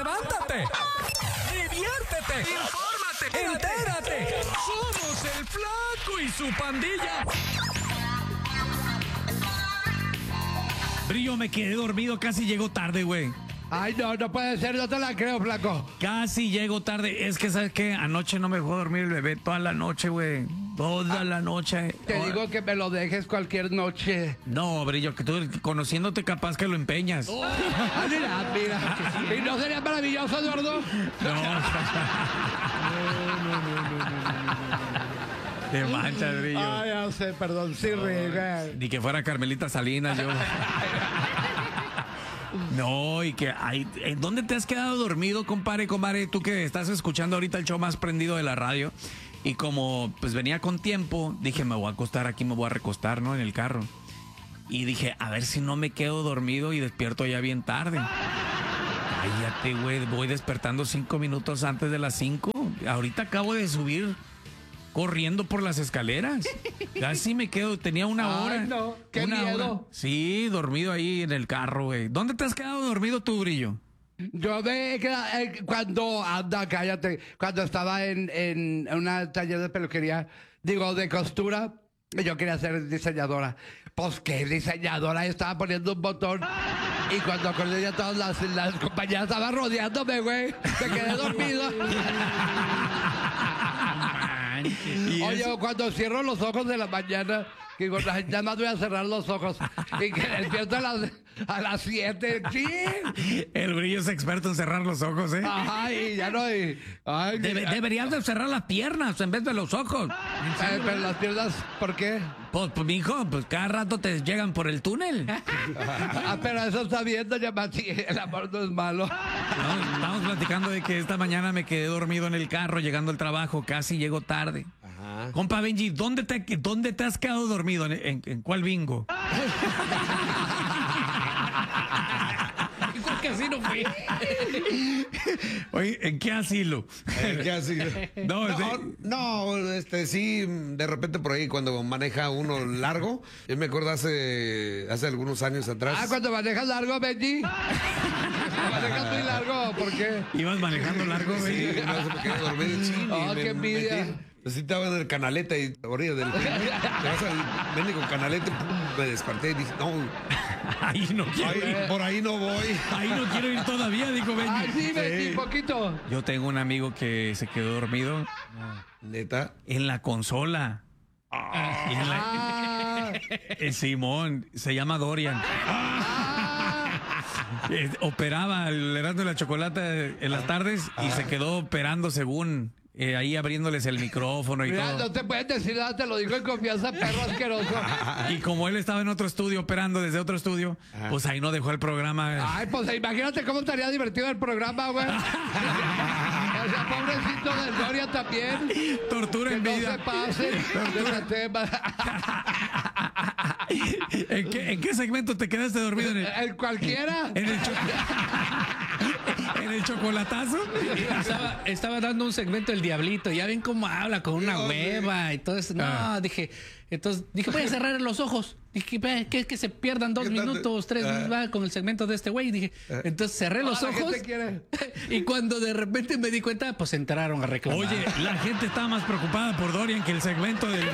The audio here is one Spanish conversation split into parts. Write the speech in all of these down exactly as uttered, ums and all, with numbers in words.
levántate, diviértete, infórmate, entérate. Somos el Flaco y su pandilla. Brillo, me quedé dormido, casi llego tarde, güey. Ay, no, no puede ser, no te la creo, Flaco. Casi llego tarde. Es que, ¿sabes qué? Anoche no me dejó dormir el bebé toda la noche, güey. Toda ah, la noche. Te oh. digo que me lo dejes cualquier noche. No, Brillo, que tú conociéndote capaz que lo empeñas. Oh. Ah, mira, mira. ¿Y no sería maravilloso, Eduardo? No. no, no, no, no, no, no. Te manchas, Brillo. Ay, ya sé, perdón, sí, no, Riga. Ni que fuera Carmelita Salinas, yo. No, y que hay, ¿dónde te has quedado dormido, compadre, comadre? Tú que estás escuchando ahorita el show más prendido de la radio. Y como pues venía con tiempo, dije, me voy a acostar aquí, me voy a recostar, ¿no? En el carro. Y dije, a ver si no me quedo dormido y despierto ya bien tarde. Cállate, güey, voy despertando cinco minutos antes de las cinco. Ahorita acabo de subir corriendo por las escaleras. Casi me quedo, tenía una hora. Ay, no, qué una miedo. Hora. Sí, dormido ahí en el carro, güey. ¿Dónde te has quedado dormido tú, Brillo? Yo me eh, cuando anda, cállate, cuando estaba en, en una taller de peluquería, digo, de costura, yo quería ser diseñadora. Pues qué diseñadora, estaba poniendo un botón y cuando acordé ya todas las, las compañeras estaban rodeándome, güey. Me quedé dormido. Oye, eso? Cuando cierro los ojos de la mañana, que digo, nada más voy a cerrar los ojos y que despierto a las, a las siete. Sí. El Brillo es experto en cerrar los ojos, ¿eh? Ajá, y ya no hay. Ay, Debe, ay, deberías de cerrar las piernas en vez de los ojos. Ay, pero las piernas, ¿por qué? Pues, pues, mijo, pues cada rato te llegan por el túnel. Ah, pero eso está bien, doña Mati, el amor no es malo. No, estamos platicando de que esta mañana me quedé dormido en el carro llegando al trabajo, casi llego tarde. Ajá. Compa Benji, ¿dónde te, dónde te has quedado dormido? ¿En, en, en cuál bingo? ¿Qué asilo fui? Oye, ¿en qué asilo? ¿En qué asilo? No, no, de... no, este sí, de repente por ahí cuando maneja uno largo, yo me acuerdo hace, hace algunos años atrás. Ah, cuando manejas largo, Benji. Manejas muy largo, ¿por qué? ¿Ibas manejando largo, Benji? Sí, no sé por qué dormí el chile. Oh, qué envidia. Así estaba en el canaleta y orilla del te vas al médico canaleta, pum, me desperté y dije, no, ahí no quiero ahí, ir. por ahí no voy. Ahí no quiero ir todavía, dijo Benji. Ah, sí, Benji, Sí. poquito. Yo tengo un amigo que se quedó dormido Neta. en la consola. Ah. En la... Eh, Simón, se llama Dorian. Eh, operaba el Erasmo de la Chocolate en las tardes y se quedó operando según eh, ahí abriéndoles el micrófono y Mira, todo. no te puedes decir nada, te lo digo en confianza, perro asqueroso. Y como él estaba en otro estudio operando desde otro estudio, pues ahí no dejó el programa. Ay, pues imagínate cómo estaría divertido el programa, güey. O sea, pobrecito del Doria también. Tortura Que en no vida. se pase de ese tema. ¿En qué, ¿En qué segmento te quedaste dormido? ¿En el, ¿En cualquiera? en el, cho- ¿En el chocolatazo? Estaba, estaba dando un segmento del Diablito. Ya ven cómo habla con una hueva y todo eso. No, Ah. dije, entonces dije, voy a cerrar los ojos. Dije, ve, que, que se pierdan dos ¿Qué tal? minutos, tres Ah. va con el segmento de este güey. Dije, entonces cerré los Ah, la ojos. gente quiere. Y cuando de repente me di cuenta, pues entraron a reclamar. Oye, la gente estaba más preocupada por Dorian que el segmento del...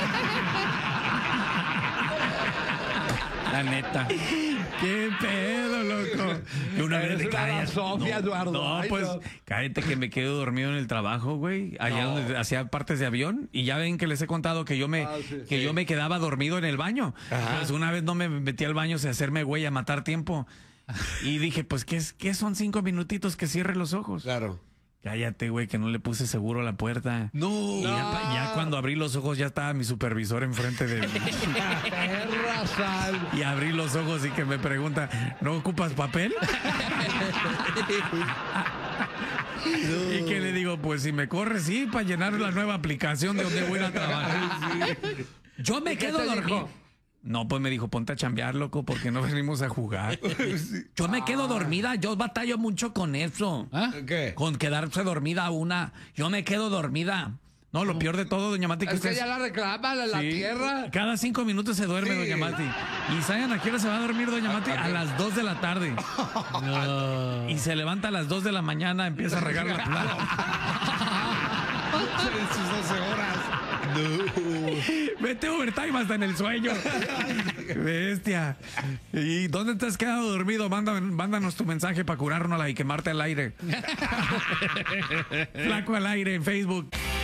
la neta. ¿Qué pedo, loco? Y una Eres vez una cállate. Sofía, Eduardo. No, Ay, pues no. cállate que me quedo dormido en el trabajo, güey. Allá No. donde hacía partes de avión. Y ya ven que les he contado que yo me, Ah, sí, que sí. yo me quedaba dormido en el baño. Ajá. Pues una vez no me metí al baño sin hacerme güey a matar tiempo. Y dije, pues, ¿qué, es, ¿qué son cinco minutitos que cierre los ojos? Claro. Cállate, güey, que no le puse seguro a la puerta. No. Y ya, pa- ya cuando abrí los ojos ya estaba mi supervisor enfrente de mí. Perra sal. Y abrí los ojos y que me pregunta, ¿no ocupas papel? Y que le digo, pues si me corre, sí, para llenar la nueva aplicación de donde voy a ir a trabajar. Yo me ¿Y qué quedo te dormido. dijo? No, pues me dijo, ponte a chambear, loco, porque no venimos a jugar. Yo me quedo dormida, yo batallo mucho con eso. ¿Ah? ¿Qué? Con quedarse dormida una. Yo me quedo dormida. No, lo peor de todo, doña Mati, que Es que usted... ya la reclama la, la Sí. tierra. Cada cinco minutos se duerme, Sí. doña Mati. ¿Y saben a qué hora se va a dormir, doña Mati? A las dos de la tarde. No. Y se levanta a las dos de la mañana, empieza a regar la planta. En sus doce horas. Vete overtime hasta en el sueño. Bestia. ¿Y dónde te has quedado dormido? Mándanos, mándanos tu mensaje para curárnosla y quemarte al aire. Flaco al aire en Facebook.